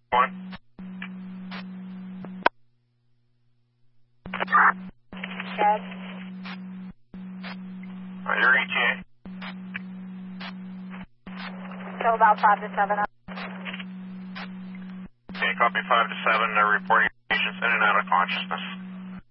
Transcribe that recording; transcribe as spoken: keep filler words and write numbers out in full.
One. Dead. Uh, your E T A. Still about five to seven. Okay, copy five to seven. They're reporting patients in and out of consciousness.